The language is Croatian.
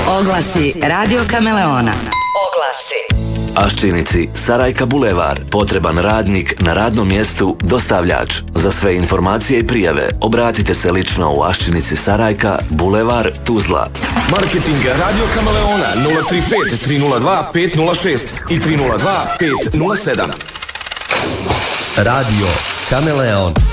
Oglasi Radio Kameleona. Aščinici, Sarajka Bulevar. Potreban radnik na radnom mjestu, dostavljač. Za sve informacije i prijave obratite se lično u Aščinici Sarajka, Bulevar, Tuzla. Marketing Radio Kameleona 035 302 506 i 302 507. Radio Kameleon.